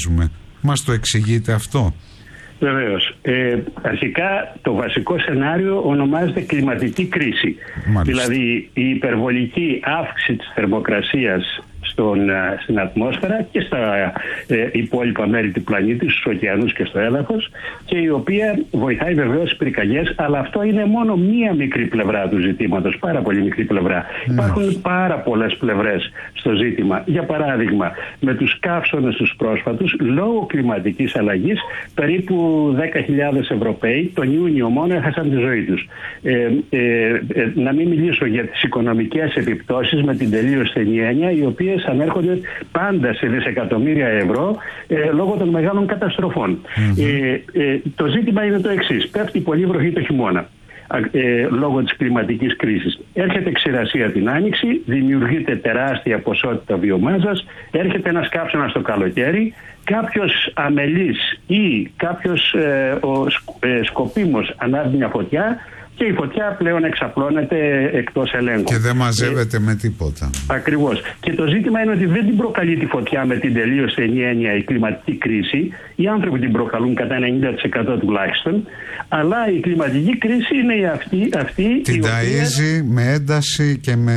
παίζουμε. Μας το εξηγείτε αυτό? Βεβαίως. Αρχικά το βασικό σενάριο ονομάζεται κλιματική κρίση. Μάλιστα. Δηλαδή η υπερβολική αύξηση της θερμοκρασίας στην ατμόσφαιρα και στα υπόλοιπα μέρη του πλανήτη, στους ωκεανούς και στο έδαφος, και η οποία βοηθάει βεβαίως στις πυρκαγιές, αλλά αυτό είναι μόνο μία μικρή πλευρά του ζητήματος, πάρα πολύ μικρή πλευρά. Υπάρχουν πάρα πολλές πλευρές στο ζήτημα. Για παράδειγμα, με τους καύσωνες τους πρόσφατους, λόγω κλιματικής αλλαγής, περίπου 10.000 Ευρωπαίοι τον Ιούνιο μόνο έχασαν τη ζωή τους. Να μην μιλήσω για τις οικονομικές επιπτώσεις με την τελείως στενή έννοια, οι οποίες ανέρχονται πάντα σε δισεκατομμύρια ευρώ λόγω των μεγάλων καταστροφών. Το ζήτημα είναι το εξής. Πέφτει πολύ βροχή το χειμώνα λόγω της κλιματικής κρίσης. Έρχεται ξηρασία την άνοιξη, δημιουργείται τεράστια ποσότητα βιομάζας, έρχεται ένας καύσωνας το καλοκαίρι, κάποιος αμελής ή κάποιος σκοπίμος ανάβει μια φωτιά και η φωτιά πλέον εξαπλώνεται εκτός ελέγχου. Και δεν μαζεύεται με τίποτα. Ακριβώς. Και το ζήτημα είναι ότι δεν την προκαλεί τη φωτιά με την τελείως στενή έννοια η κλιματική κρίση. Οι άνθρωποι την προκαλούν κατά 90% τουλάχιστον. Αλλά η κλιματική κρίση είναι αυτή την ταΐζει με ένταση και με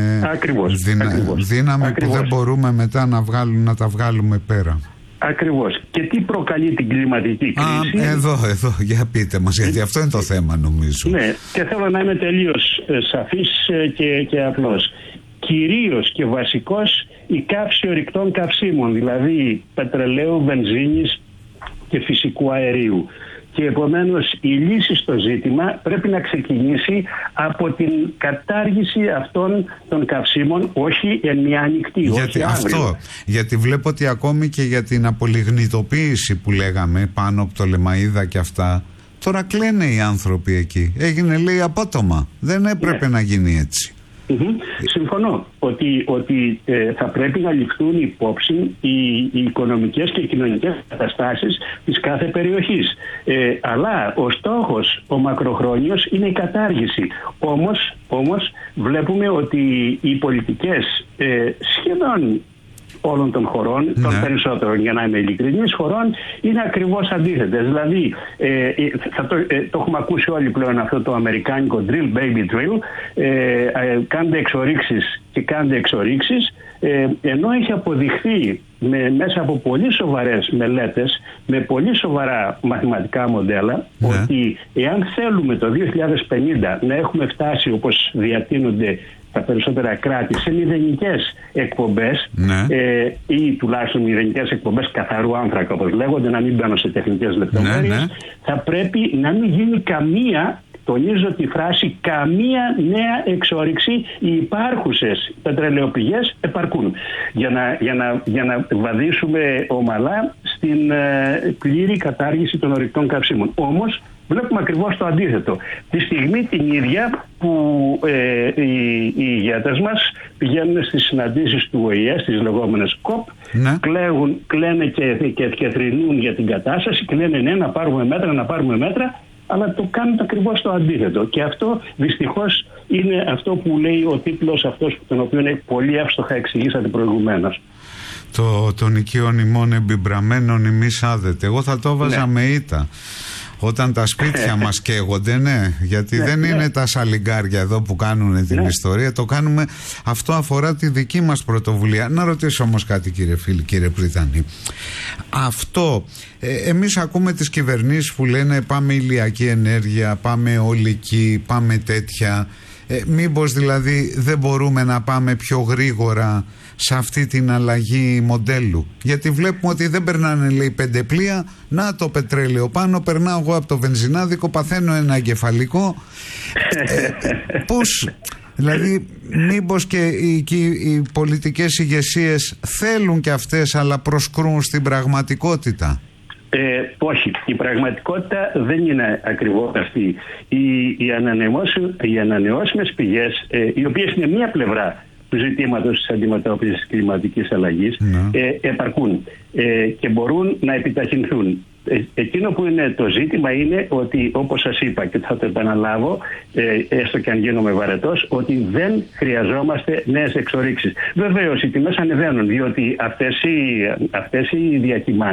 δύναμη που δεν μπορούμε μετά να τα βγάλουμε πέρα. Ακριβώς. Και τι προκαλεί την κλιματική κρίση? Εδώ, για πείτε μας, γιατί αυτό είναι το θέμα νομίζω. Ναι, και θέλω να είμαι τελείως σαφής και απλός. Κυρίως και βασικός η καύση ορυκτών καυσίμων, δηλαδή πετρελαίου, βενζίνης και φυσικού αερίου. Και επομένως η λύση στο ζήτημα πρέπει να ξεκινήσει από την κατάργηση αυτών των καυσίμων, όχι εν μια ανοιχτή. Γιατί βλέπω ότι ακόμη και για την απολιγνητοποίηση που λέγαμε πάνω από το Λεμαΐδα και αυτά, τώρα κλαίνε οι άνθρωποι εκεί. Έγινε, λέει, απότομα. Δεν έπρεπε να γίνει έτσι. Συμφωνώ ότι θα πρέπει να ληφθούν υπόψη οι οικονομικές και κοινωνικές καταστάσεις της κάθε περιοχής. Αλλά ο στόχος, ο μακροχρόνιος, είναι η κατάργηση. Όμως βλέπουμε ότι οι πολιτικές σχεδόν όλων των χωρών, των περισσότερων, για να είμαι ειλικρινής, χωρών, είναι ακριβώς αντίθετες. Δηλαδή, το έχουμε ακούσει όλοι πλέον αυτό το αμερικάνικο drill, baby drill, κάντε εξορίξεις και κάντε εξορίξεις, ενώ έχει αποδειχθεί μέσα από πολύ σοβαρές μελέτες, με πολύ σοβαρά μαθηματικά μοντέλα, ότι εάν θέλουμε το 2050 να έχουμε φτάσει, όπως διατείνονται τα περισσότερα κράτη, σε μηδενικές εκπομπές, ή τουλάχιστον μηδενικές εκπομπές καθαρού άνθρακα, όπως λέγονται, να μην μπαίνω σε τεχνικές λεπτομέρειες, θα πρέπει να μην γίνει καμία, τονίζω τη φράση, καμία νέα εξόρυξη. Οι υπάρχουσες πετρελαιοπηγές επαρκούν για να βαδίσουμε ομαλά στην πλήρη κατάργηση των ορυκτών καυσίμων. Όμως βλέπουμε ακριβώς το αντίθετο. Τη στιγμή την ίδια που οι ηγέτες μας πηγαίνουν στις συναντήσεις του ΟΗΕ, στις λεγόμενες COP, κλαίνε και θρηνούν για την κατάσταση και λένε να πάρουμε μέτρα, αλλά το κάνουν ακριβώς το αντίθετο. Και αυτό δυστυχώς είναι αυτό που λέει ο τίτλος αυτός, τον οποίο πολύ εύστοχα εξηγήσατε προηγουμένως. Των οικείων ημών εμπιμπραμένων ημείς άδετε. Εγώ θα το βάζα με ήττα. Όταν τα σπίτια μας καίγονται, γιατί δεν είναι τα σαλιγκάρια εδώ που κάνουν την ιστορία, το κάνουμε, αυτό αφορά τη δική μας πρωτοβουλία. Να ρωτήσω όμως κάτι, κύριε φίλη, κύριε Πριτανή. Αυτό, εμείς ακούμε τις κυβερνήσεις που λένε πάμε ηλιακή ενέργεια, πάμε αιωλική, πάμε τέτοια. Μήπως δηλαδή δεν μπορούμε να πάμε πιο γρήγορα σε αυτή την αλλαγή μοντέλου? Γιατί βλέπουμε ότι δεν περνάνε, λέει, 5 πλοία, να το πετρέλαιο πάνω, περνάω εγώ από το βενζινάδικο, παθαίνω ένα εγκεφαλικό. Πώς, δηλαδή μήπως και οι πολιτικές ηγεσίες θέλουν και αυτές, αλλά προσκρούν στην πραγματικότητα? Όχι, η πραγματικότητα δεν είναι ακριβώς αυτή. Οι ανανεώσιμες πηγές, οι οποίες είναι μία πλευρά του ζητήματος της αντιμετώπισης της κλιματικής αλλαγής, επαρκούν και μπορούν να επιταχυνθούν. Εκείνο που είναι το ζήτημα είναι ότι, όπως σας είπα και θα το επαναλάβω, έστω και αν γίνομαι βαρετός, ότι δεν χρειαζόμαστε νέες εξορίξεις. Βεβαίως οι τιμές ανεβαίνουν, διότι αυτές οι διακυμάνσεις